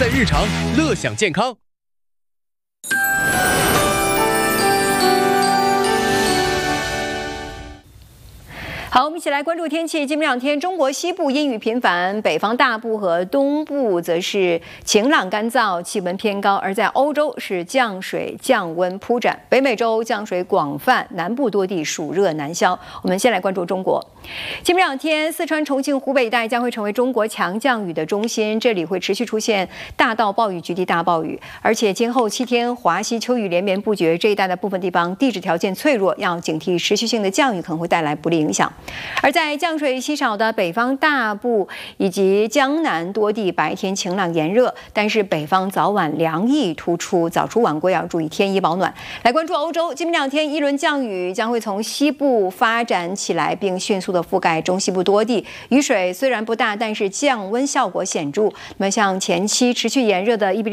在日常，乐享健康。 好，我们一起来关注天气。今明两天，中国西部阴雨频繁，北方大部和东部则是晴朗干燥，气温偏高；而在欧洲是降水降温铺展，北美洲降水广泛，南部多地暑热难消。我们先来关注中国。今明两天，四川、重庆、湖北一带将会成为中国强降雨的中心，这里会持续出现大到暴雨、局地大暴雨，而且今后7天华西秋雨连绵不绝，这一带的部分地方地质条件脆弱，要警惕持续性的降雨可能会带来不利影响。而在降水稀少的北方大部以及江南多地，白天晴朗炎热，但是北方早晚凉意突出，早出晚归要注意添衣保暖。来关注欧洲，今明两天一轮降雨将会从西部发展起来，并迅速的覆盖中西部多地。雨水虽然不大，但是降温效果显著。那么像前期持续炎热的伊比利